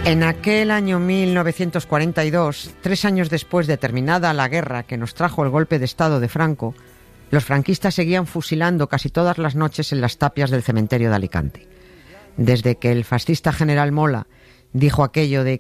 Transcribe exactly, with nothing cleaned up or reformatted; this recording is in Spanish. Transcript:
En aquel año mil novecientos cuarenta y dos, tres años después de terminada la guerra que nos trajo el golpe de Estado de Franco, los franquistas seguían fusilando casi todas las noches en las tapias del cementerio de Alicante. Desde que el fascista general Mola dijo aquello de